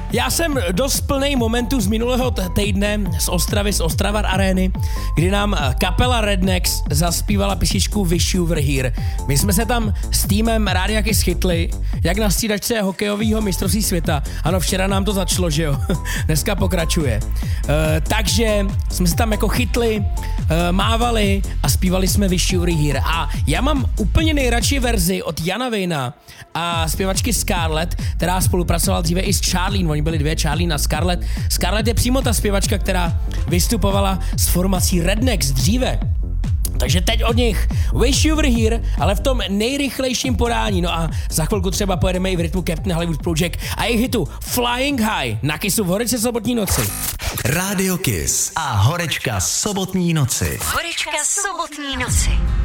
Já jsem dost plnej momentů z minulého týdne z Ostravy, z Ostravar Areny, kdy nám kapela Rednecks zaspívala písničku Wish You Were Here. My jsme se tam s týmem Rádia Kiss chytli, jak na střídačce hokejového mistrovství světa. Ano, včera nám to začalo, že jo? Dneska pokračuje. Takže jsme se tam jako chytli, mávali a zpívali jsme Wish You Were Here. A já mám úplně nejradši verzi od Jana Vejna a zpěvačky Scarlett, která spolupracovala dříve i s Charlene. Oni byli dvě, Charlene a Scarlett. Scarlett je přímo ta zpěvačka, která vystupovala s formací Rednecks dříve. Takže teď od nich Wish You Were Here, ale v tom nejrychlejším podání. No a za chvilku třeba pojedeme i v rytmu Captain Hollywood Project a jejich hitu Flying High na Kissu v Horečce sobotní noci. Rádio Kiss a Horečka sobotní noci. Horečka sobotní noci.